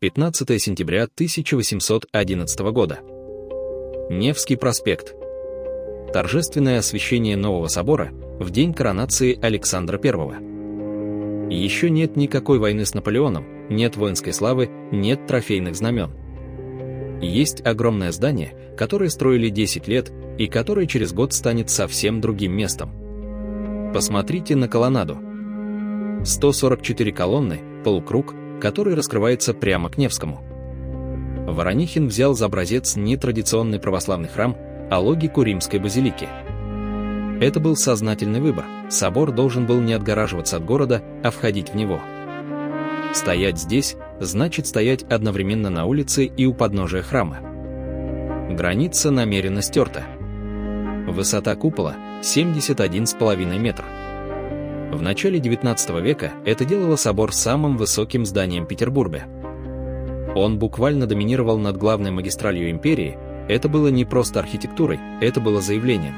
15 сентября 1811 года. Невский проспект. Торжественное освящение нового собора в день коронации Александра I. Еще нет никакой войны с Наполеоном, нет воинской славы, нет трофейных знамен. Есть огромное здание, которое строили 10 лет и которое через год станет совсем другим местом. Посмотрите на колоннаду. 144 колонны, полукруг, который раскрывается прямо к Невскому. Воронихин взял за образец не традиционный православный храм, а логику римской базилики. Это был сознательный выбор. Собор должен был не отгораживаться от города, а входить в него. Стоять здесь значит стоять одновременно на улице и у подножия храма. Граница намеренно стерта. Высота купола 71,5 метра. В начале XIX века это делало собор самым высоким зданием Петербурга. Он буквально доминировал над главной магистралью империи. Это было не просто архитектурой, это было заявлением.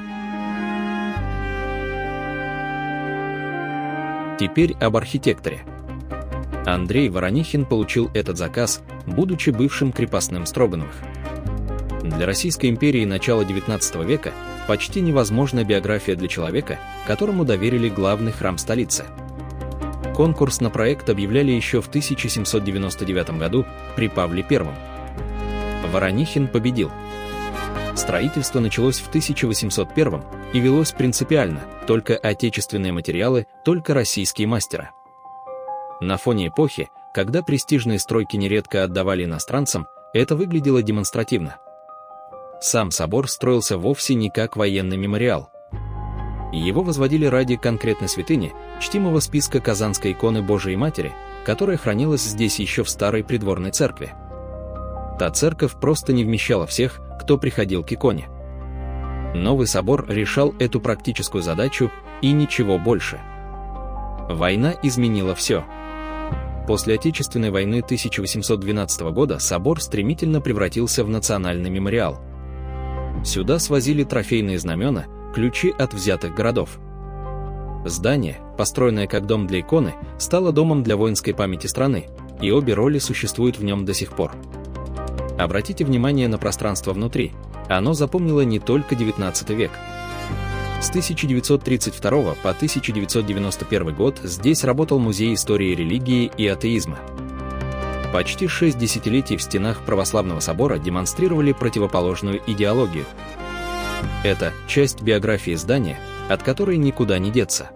Теперь об архитекторе. Андрей Воронихин получил этот заказ, будучи бывшим крепостным Строгановых. Для Российской империи начала XIX века почти невозможна биография для человека, которому доверили главный храм столицы. Конкурс на проект объявляли еще в 1799 году при Павле I. Воронихин победил. Строительство началось в 1801 и велось принципиально: только отечественные материалы, только российские мастера. На фоне эпохи, когда престижные стройки нередко отдавали иностранцам, это выглядело демонстративно. Сам собор строился вовсе не как военный мемориал. Его возводили ради конкретной святыни, чтимого списка Казанской иконы Божией Матери, которая хранилась здесь еще в старой придворной церкви. Та церковь просто не вмещала всех, кто приходил к иконе. Новый собор решал эту практическую задачу и ничего больше. Война изменила все. После Отечественной войны 1812 года собор стремительно превратился в национальный мемориал. Сюда свозили трофейные знамена, ключи от взятых городов. Здание, построенное как дом для иконы, стало домом для воинской памяти страны, и обе роли существуют в нем до сих пор. Обратите внимание на пространство внутри. Оно запомнило не только XIX век. С 1932 по 1991 год здесь работал Музей истории религии и атеизма. Почти 6 десятилетий в стенах Православного собора демонстрировали противоположную идеологию. Это часть биографии здания, от которой никуда не деться.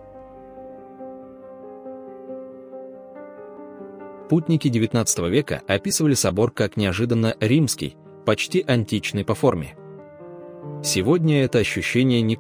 Путники XIX века описывали собор как неожиданно римский, почти античный по форме. Сегодня это ощущение не